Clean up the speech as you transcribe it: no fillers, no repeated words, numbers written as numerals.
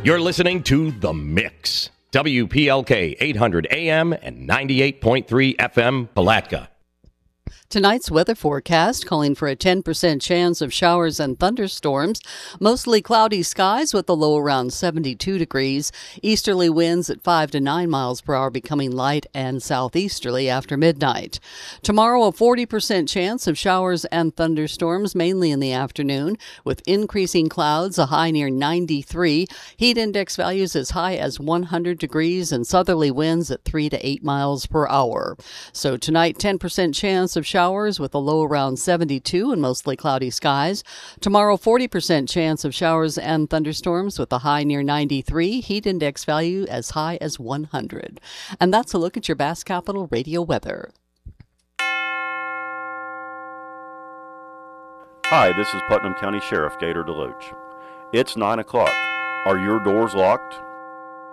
You're listening to The Mix. WPLK 800 AM and 98.3 FM, Palatka. Tonight's weather forecast calling for a 10% chance of showers and thunderstorms. Mostly cloudy skies with a low around 72 degrees. Easterly winds at 5 to 9 miles per hour becoming light and southeasterly after midnight. Tomorrow, a 40% chance of showers and thunderstorms, mainly in the afternoon, with increasing clouds, a high near 93. Heat index values as high as 100 degrees and southerly winds at 3 to 8 miles per hour. So tonight, 10% chance of showers with a low around 72 and mostly cloudy skies. Tomorrow, 40% chance of showers and thunderstorms with a high near 93, heat index value as high as 100. And that's a look at your Bass Capital Radio weather. Hi, this is Putnam County Sheriff Gator DeLoach. It's 9 o'clock. Are your doors locked?